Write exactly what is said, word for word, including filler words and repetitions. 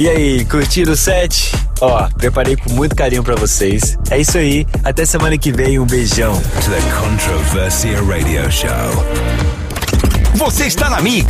E aí, curtiram o set? Ó, preparei com muito carinho pra vocês. É isso aí, até semana que vem, um beijão. To the Controversia Radio Show. Você está na Mix.